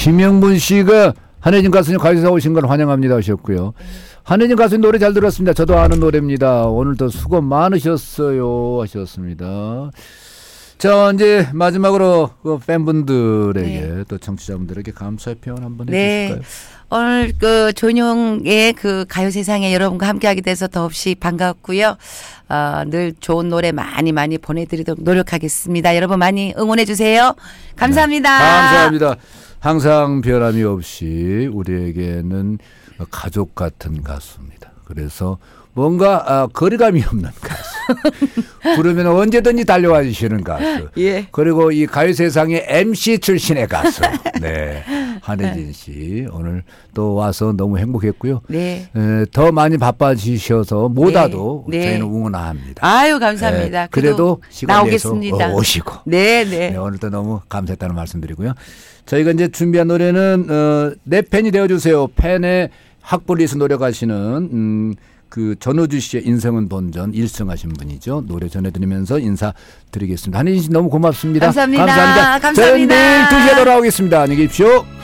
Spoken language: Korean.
김영분 씨가 한혜진 가수님 가요제사 오신 걸 환영합니다 하셨고요. 한혜진 가수님 노래 잘 들었습니다. 저도 아는 노래입니다. 오늘도 수고 많으셨어요 하셨습니다. 자, 이제 마지막으로 그 팬분들에게 또 청취자분들에게 감사의 표현 한번 해주실까요? 오늘 그 전용의 그 가요세상에 여러분과 함께하게 돼서 더없이 반갑고요. 늘 좋은 노래 많이 보내드리도록 노력하겠습니다. 여러분 많이 응원해 주세요. 감사합니다. 네, 감사합니다. 항상 변함이 없이 우리에게는 가족 같은 가수입니다. 그래서 뭔가 거리감이 없는 가수. 부르면 언제든지 달려와 주시는 가수. 예. 그리고 이 가요세상의 MC 출신의 가수. 네, 한혜진 씨 오늘 또 와서 너무 행복했고요. 네. 더 많이 바빠지셔서 못와도 네. 저희는 응원합니다. 아유 감사합니다. 그래도 시간 내서 나오겠습니다. 오시고. 네. 오늘도 너무 감사했다는 말씀드리고요. 저희가 이제 준비한 노래는 내 팬이 되어주세요. 팬의 학벌을 위해서 노력하시는 그 전호주 씨의 인생은 본전 1승하신 분이죠. 노래 전해드리면서 인사드리겠습니다. 한혜진 씨 너무 고맙습니다. 감사합니다. 저는 내일 2시에 돌아오겠습니다. 안녕히 계십시오.